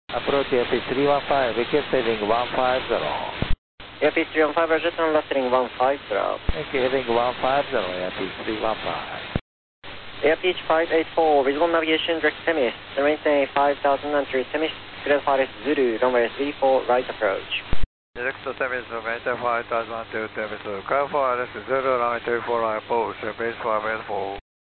Approach Airfield 315, wicket heading 150. Airfield 315, Roger, turn left heading 150. Thank you, heading 150, Airfield 315. Airfield 584, visible navigation direct Themis, maintain 5003 Themis, clear Forest Zulu, runway 34, right approach. Direct to Themis, maintain 5002 Themis, clear Forest Zulu, runway 34, right approach, base 584.